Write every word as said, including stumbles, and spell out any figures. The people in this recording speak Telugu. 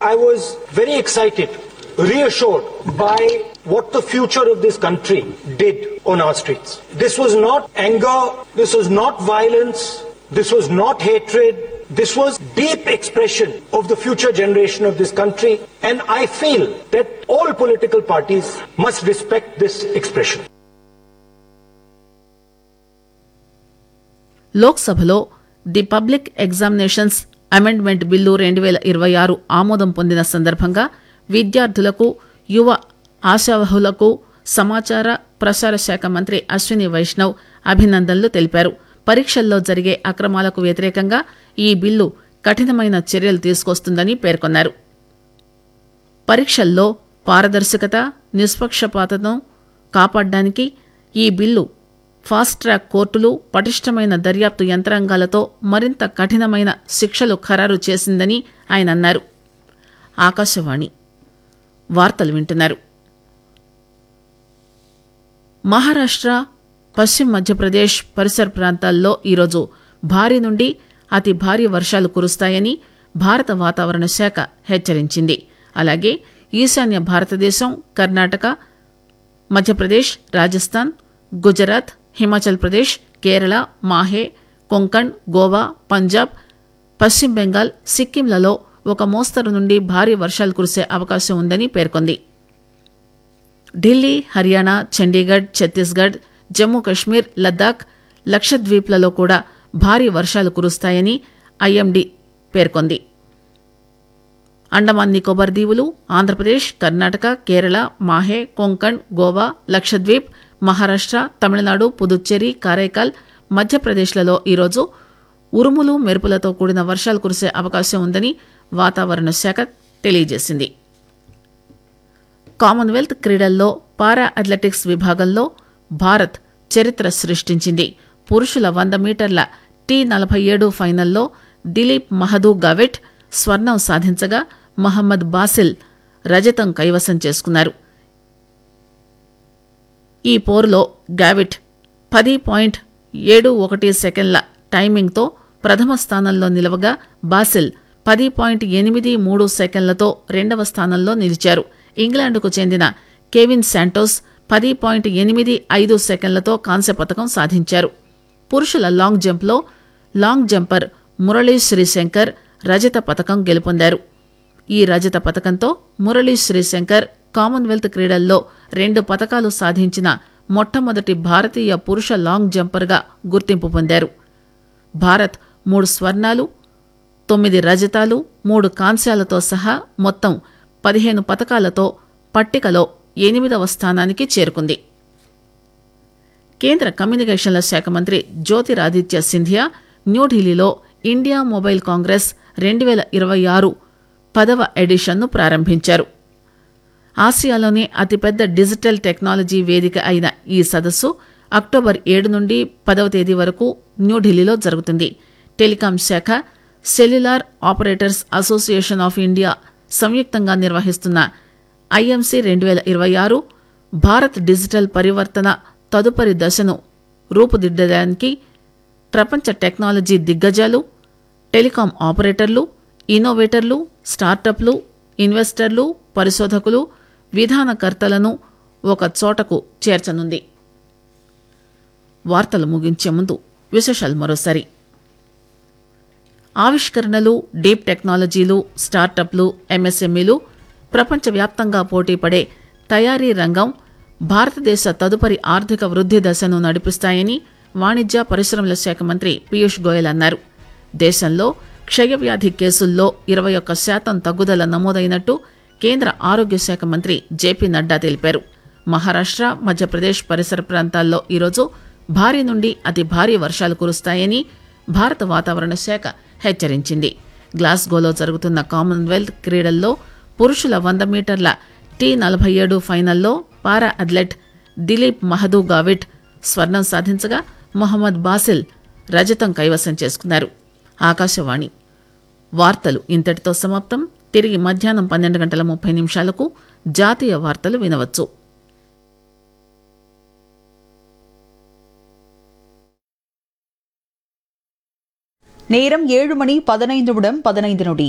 I was very excited, reassured by what the future of this country did on our streets. This was not anger, this was not violence, this was not hatred, this was deep expression of the future generation of this country, and I feel that all political parties must respect this expression. లోక్సభలో the public examinations amendment bill రెండు వేల ఇరవై ఆరు ఆమోదం పొందిన సందర్భంగా విద్యార్థులకు యువ ఆశావహులకు సమాచార ప్రసార శాఖ మంత్రి అశ్విని వైష్ణవ్ అభినందనలు తెలిపారు. పరీక్షల్లో జరిగే అక్రమాలకు వ్యతిరేకంగా ఈ బిల్లు కఠినమైన చర్యలు తీసుకొస్తుందని పేర్కొన్నారు. పరీక్షల్లో పారదర్శకత, నిష్పక్షపాతను కాపాడడానికి ఈ బిల్లు ఫాస్ట్ ట్రాక్ కోర్టులు, పటిష్టమైన దర్యాప్తు యంత్రాంగాలతో మరింత కఠినమైన శిక్షలు ఖరారు చేసిందని ఆయన అన్నారు. ఆకాశవాణి వార్తలు వింటున్నారు. మహారాష్ట్ర, పశ్చిమ మధ్యప్రదేశ్ పరిసర ప్రాంతాల్లో ఈరోజు భారీ నుండి అతి భారీ వర్షాలు కురుస్తాయని భారత వాతావరణ శాఖ హెచ్చరించింది. అలాగే ఈశాన్య భారతదేశం, కర్ణాటక, మధ్యప్రదేశ్, రాజస్థాన్, గుజరాత్, హిమాచల్ ప్రదేశ్, కేరళ, మాహే, కొంకణ్, గోవా, పంజాబ్, పశ్చిమ బెంగాల్, సిక్కింలలో ఒక మోస్తరు నుండి భారీ వర్షాలు కురిసే అవకాశం ఉందని పేర్కొంది. ఢిల్లీ, హర్యానా, చండీగఢ్, ఛత్తీస్గఢ్, జమ్మూ కశ్మీర్, లద్దాఖ్, లక్షద్వీప్లలో కూడా భారీ వర్షాలు కురుస్తాయని ఐఎండీ పేర్కొంది. అండమాన్ నికోబార్ దీవులు, ఆంధ్రప్రదేశ్, కర్ణాటక, కేరళ, మాహే, కొంకణ్, గోవా, లక్షద్వీప్, మహారాష్ట్ర, తమిళనాడు, పుదుచ్చేరి, కారైకాల్, మధ్యప్రదేశ్లలో ఈరోజు ఉరుములు, మెరుపులతో కూడిన వర్షాలు కురిసే అవకాశం ఉందని వాతావరణ శాఖ తెలియజేసింది. కామన్వెల్త్ క్రీడల్లో పారా అథ్లెటిక్స్ విభాగంలో భారత్ చరిత్ర సృష్టించింది. పురుషుల వంద మీటర్ల టీ నలభై ఏడు ఫైనల్లో దిలీప్ మహదూ గావెట్ స్వర్ణం సాధించగా మహమ్మద్ బాసిల్ రజతం కైవసం చేసుకున్నారు. ఈ పోరులో గావిట్ పది పాయింట్ ఏడు ఒకటి సెకండ్ల టైమింగ్తో ప్రథమ స్థానంలో నిలవగా బాసిల్ పది పాయింట్ ఎనిమిది మూడు సెకండ్లతో రెండవ స్థానంలో నిలిచారు. ఇంగ్లాండ్కు చెందిన కెవిన్ శాంటోస్ పది పాయింట్ ఎనిమిది ఐదు సెకండ్లతో కాంస్య పతకం సాధించారు. పురుషుల long జంప్లో long jumper Murali Sreeshankar రజత పతకం గెలుపొందారు. ఈ రజత పతకంతో మురళీ శ్రీశంకర్ కామన్వెల్త్ క్రీడల్లో రెండు పతకాలు సాధించిన మొట్టమొదటి భారతీయ పురుష లాంగ్ జంపర్గా గుర్తింపు పొందారు. భారత్ మూడు స్వర్ణాలు, తొమ్మిది రజతాలు, మూడు కాంస్యాలతో సహా మొత్తం పదిహేను పతకాలతో పట్టికలో ఎనిమిదవ స్థానానికి చేరుకుంది. కేంద్ర కమ్యూనికేషన్ల శాఖ మంత్రి జ్యోతిరాదిత్య సింధియా న్యూఢిల్లీలో ఇండియా మొబైల్ కాంగ్రెస్ రెండు వేల ఇరవై ఆరు పదవ ఎడిషన్ను ప్రారంభించారు. ఆసియాలోనే అతిపెద్ద డిజిటల్ టెక్నాలజీ వేదిక అయిన ఈ సదస్సు అక్టోబర్ ఏడు నుండి పదవ తేదీ వరకు న్యూఢిల్లీలో జరుగుతుంది. టెలికాం శాఖ, cellular operators association of India సంయుక్తంగా నిర్వహిస్తున్న ఐఎంసీ రెండు వేల ఇరవై ఆరు భారత్ డిజిటల్ పరివర్తన తదుపరి దశను రూపుదిద్దడానికి ప్రపంచ టెక్నాలజీ దిగ్గజాలు, టెలికాం ఆపరేటర్లు, ఇన్నోవేటర్లు, స్టార్టప్లు, ఇన్వెస్టర్లు, పరిశోధకులు, విధానకర్తలను ఒక చోటకు చేర్చనుంది. వార్తలు ముగించే ముందు విశేషాలు మరోసారి. ఆవిష్కరణలు, డీప్ టెక్నాలజీలు, స్టార్టప్లు, ఎంఎస్ఎంఈలు ప్రపంచవ్యాప్తంగా పోటీపడే తయారీ రంగం భారతదేశ తదుపరి ఆర్థిక వృద్ధి దశను నడిపిస్తాయని వాణిజ్య పరిశ్రమల శాఖ మంత్రి పీయూష్ గోయల్ అన్నారు. దేశంలో క్షయవ్యాధి కేసుల్లో ఇరవై ఒక్క శాతం తగ్గుదల నమోదైనట్టు కేంద్ర ఆరోగ్య శాఖ మంత్రి జేపీ నడ్డా తెలిపారు. మహారాష్ట్ర, మధ్యప్రదేశ్ పరిసర ప్రాంతాల్లో ఈరోజు భారీ నుండి అతి భారీ వర్షాలు కురుస్తాయని భారత వాతావరణ శాఖ హెచ్చరించింది. గ్లాస్గోలో జరుగుతున్న కామన్వెల్త్ క్రీడల్లో పురుషుల వంద మీటర్ల టీ నలభై ఏడు ఫైనల్లో పారా అథ్లెట్ దిలీప్ మహదూ గావిట్ స్వర్ణం సాధించగా మొహమ్మద్ బాసిల్ రజతం కైవసం చేసుకున్నారు. ఆకాశవాణి వార్తలు ఇంతటితో సమాప్తం. తిరిగి మధ్యాహ్నం పన్నెండు గంటల ముప్పై నిమిషాలకు జాతీయ వార్తలు వినవచ్చు. நேரம் ஏழு மணி பதினைந்து நிமிடம் பதினைந்து நொடி.